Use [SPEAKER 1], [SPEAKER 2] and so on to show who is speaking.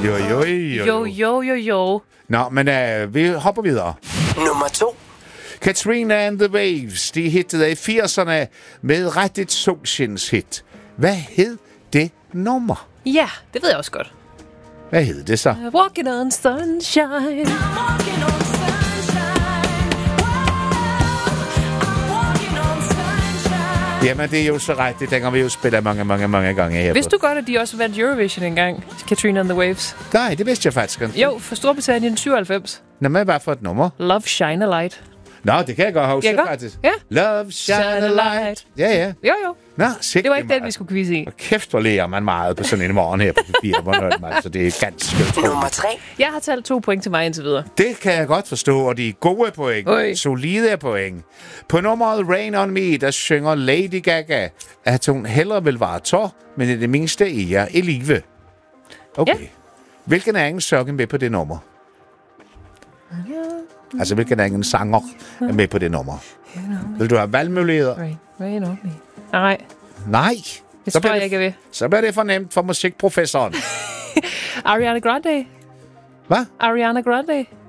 [SPEAKER 1] Jo.
[SPEAKER 2] Nå, men vi hopper videre.
[SPEAKER 3] Nummer 2.
[SPEAKER 2] Katrina and the Waves, de hittede i 80'erne med ret et solskinshit. Hvad hed det nummer?
[SPEAKER 1] Ja, det ved jeg også godt.
[SPEAKER 2] Hvad hed det så?
[SPEAKER 1] Walking on sunshine.
[SPEAKER 2] Jamen, det er jo så rigtigt. Den har vi jo spillet mange gange her.
[SPEAKER 1] Vidste du godt, at de også vandt Eurovision engang? Katrina and the Waves.
[SPEAKER 2] Nej, det vidste jeg faktisk ikke.
[SPEAKER 1] Jo, for Storbritannien 97.
[SPEAKER 2] Nå, men hvad for et nummer?
[SPEAKER 1] Love Shine a Light.
[SPEAKER 2] Nå, det kan jeg godt huske,
[SPEAKER 1] Ja,
[SPEAKER 2] faktisk.
[SPEAKER 1] Ja.
[SPEAKER 2] Love, shine a light. Ja.
[SPEAKER 1] Jo.
[SPEAKER 2] Nå,
[SPEAKER 1] Det var ikke den, vi skulle quizze i.
[SPEAKER 2] Og kæft, hvor lærer man meget på sådan en morgen her på P4. Altså, det er ganske
[SPEAKER 3] Nummer 3.
[SPEAKER 1] Jeg har talt 2 point til mig indtil videre.
[SPEAKER 2] Det kan jeg godt forstå, og de er gode point.
[SPEAKER 1] Oi.
[SPEAKER 2] Solide point. På nummeret Rain on Me, der synger Lady Gaga, at hun hellere vil være tår, men i det mindste er jeg i live. Okay.
[SPEAKER 1] Ja.
[SPEAKER 2] Hvilken anden sang med på det nummer? Altså, hvilken anden sanger er med på det nummer? Vil du have valgmuligheder?
[SPEAKER 1] Rain on me. Nej,
[SPEAKER 2] Nej.
[SPEAKER 1] det tror jeg ikke ved.
[SPEAKER 2] Så bliver det for nemt for musikprofessoren.
[SPEAKER 1] Ariana Grande.
[SPEAKER 2] Hvad?
[SPEAKER 1] Ariana Grande.